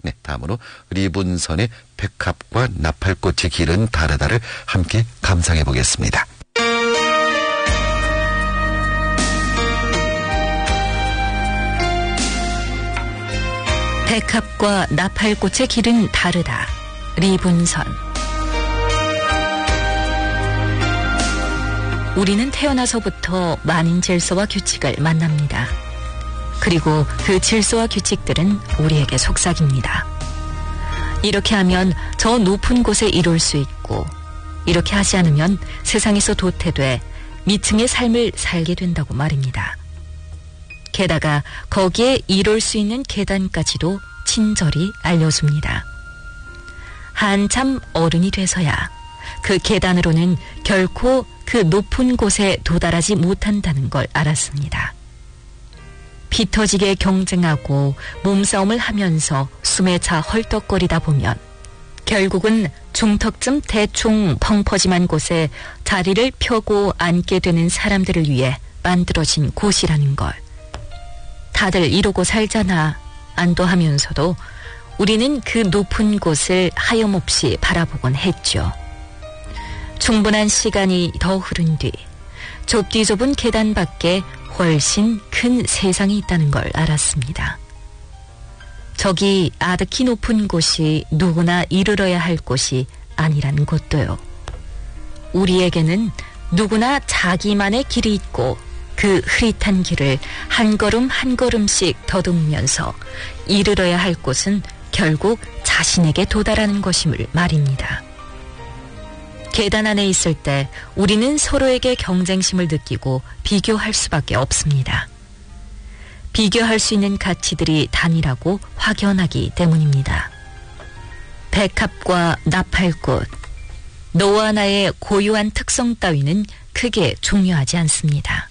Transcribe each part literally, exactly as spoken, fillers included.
네, 다음으로 리분선의 백합과 나팔꽃의 길은 다르다를 함께 감상해 보겠습니다. 백합과 나팔꽃의 길은 다르다. 리분선. 우리는 태어나서부터 많은 질서와 규칙을 만납니다. 그리고 그 질서와 규칙들은 우리에게 속삭입니다. 이렇게 하면 저 높은 곳에 이룰 수 있고, 이렇게 하지 않으면 세상에서 도태돼 미층의 삶을 살게 된다고 말입니다. 게다가 거기에 이룰 수 있는 계단까지도 친절히 알려줍니다. 한참 어른이 돼서야 그 계단으로는 결코 그 높은 곳에 도달하지 못한다는 걸 알았습니다. 피 터지게 경쟁하고 몸싸움을 하면서 숨에 차 헐떡거리다 보면 결국은 중턱쯤 대충 펑퍼짐한 곳에 자리를 펴고 앉게 되는 사람들을 위해 만들어진 곳이라는 걸. 다들 이러고 살잖아 안도하면서도 우리는 그 높은 곳을 하염없이 바라보곤 했죠. 충분한 시간이 더 흐른 뒤 좁디 좁은 계단 밖에 훨씬 큰 세상이 있다는 걸 알았습니다. 저기 아득히 높은 곳이 누구나 이르러야 할 곳이 아니란 것도요. 우리에게는 누구나 자기만의 길이 있고 그 흐릿한 길을 한 걸음 한 걸음씩 더듬으면서 이르러야 할 곳은 결국 자신에게 도달하는 것임을 말입니다. 계단 안에 있을 때 우리는 서로에게 경쟁심을 느끼고 비교할 수밖에 없습니다. 비교할 수 있는 가치들이 단일하고 확연하기 때문입니다. 백합과 나팔꽃, 너와 나의 고유한 특성 따위는 크게 중요하지 않습니다.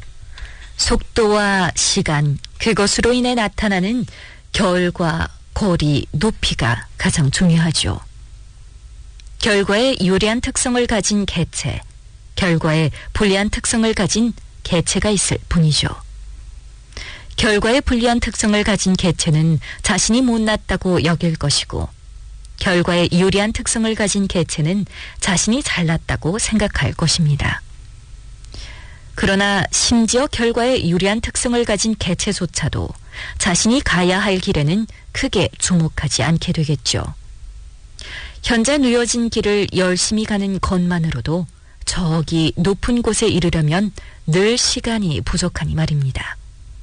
속도와 시간, 그것으로 인해 나타나는 결과, 거리, 높이가 가장 중요하죠. 결과에 유리한 특성을 가진 개체, 결과에 불리한 특성을 가진 개체가 있을 뿐이죠. 결과에 불리한 특성을 가진 개체는 자신이 못났다고 여길 것이고, 결과에 유리한 특성을 가진 개체는 자신이 잘났다고 생각할 것입니다. 그러나 심지어 결과에 유리한 특성을 가진 개체조차도 자신이 가야 할 길에는 크게 주목하지 않게 되겠죠. 현재 놓여진 길을 열심히 가는 것만으로도 저기 높은 곳에 이르려면 늘 시간이 부족하니 말입니다.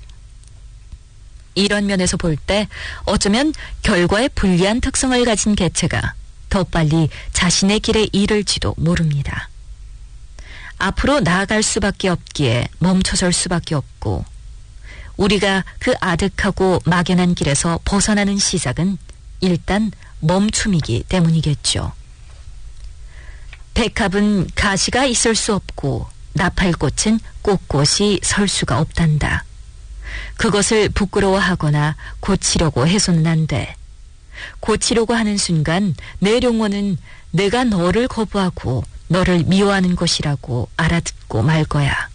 이런 면에서 볼 때 어쩌면 결과에 불리한 특성을 가진 개체가 더 빨리 자신의 길에 이를지도 모릅니다. 앞으로 나아갈 수밖에 없기에 멈춰설 수밖에 없고, 우리가 그 아득하고 막연한 길에서 벗어나는 시작은 일단 멈춤이기 때문이겠죠. 백합은 가시가 있을 수 없고 나팔꽃은 꼿꼿이 설 수가 없단다. 그것을 부끄러워하거나 고치려고 해서는 안 돼. 고치려고 하는 순간 내 영혼은 내가 너를 거부하고 너를 미워하는 것이라고 알아듣고 말 거야.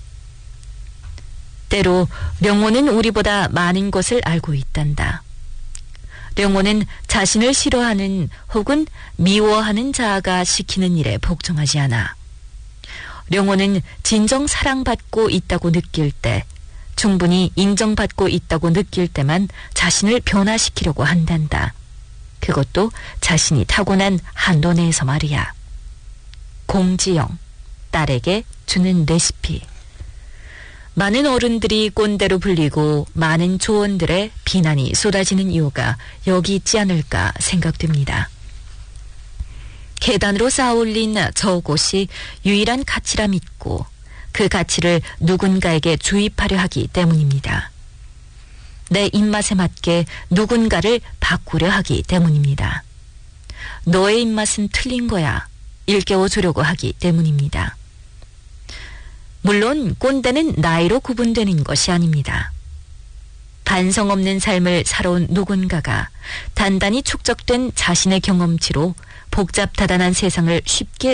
때로 영혼은 우리보다 많은 것을 알고 있단다. 영혼은 자신을 싫어하는 혹은 미워하는 자아가 시키는 일에 복종하지 않아. 영혼은 진정 사랑받고 있다고 느낄 때, 충분히 인정받고 있다고 느낄 때만 자신을 변화시키려고 한단다. 그것도 자신이 타고난 한도 내에서 말이야. 공지영, 딸에게 주는 레시피. 많은 어른들이 꼰대로 불리고 많은 조언들의 비난이 쏟아지는 이유가 여기 있지 않을까 생각됩니다. 계단으로 쌓아올린 저곳이 유일한 가치라 믿고 그 가치를 누군가에게 주입하려 하기 때문입니다. 내 입맛에 맞게 누군가를 바꾸려 하기 때문입니다. 너의 입맛은 틀린 거야 일깨워주려고 하기 때문입니다. 물론 꼰대는 나이로 구분되는 것이 아닙니다. 반성 없는 삶을 살아온 누군가가 단단히 축적된 자신의 경험치로 복잡다단한 세상을 쉽게